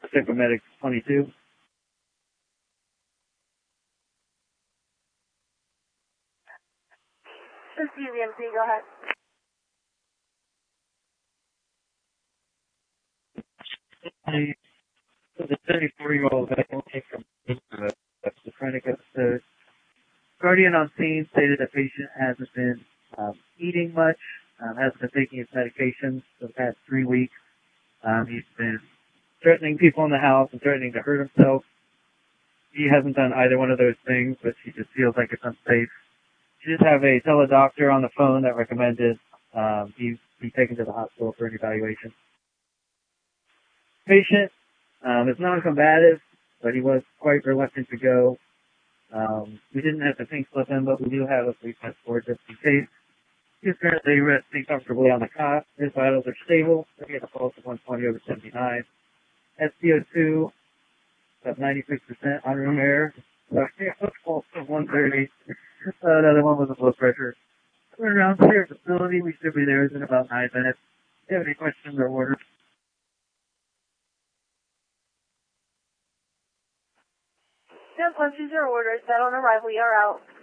Pacific Medic 22. This is UVMC, go ahead. The 34-year-old veteran came from a schizophrenic episode. Guardian on scene stated the patient hasn't been eating much, hasn't been taking his medications for the past 3 weeks. He's been threatening people in the house and threatening to hurt himself. He hasn't done either one of those things, but she just feels like it's unsafe. She just have a teledoctor on the phone that recommended he be taken to the hospital for an evaluation. Patient is non-combative, but he was quite reluctant to go. We didn't have the pink slip in, but we do have a police escort just in case. He's currently resting comfortably on the cot. His vitals are stable. He has a pulse of 120/79. SpO2 at 96% on room air. So he has a pulse of 130. Another one was a blood pressure. We're around here facility. We should be there in about 9 minutes. If you have any questions or orders? 10-120 orders, set on arrival, you're out.